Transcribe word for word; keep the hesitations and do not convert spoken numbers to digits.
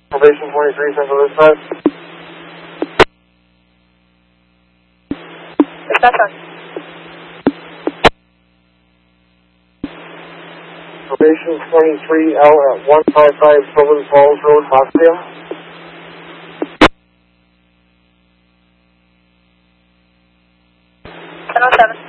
Probation twenty-three, Central Dispatch. Dispatch on. Probation twenty-three L at one five five Sylvan Falls Road, Hochdale. ten oh seven.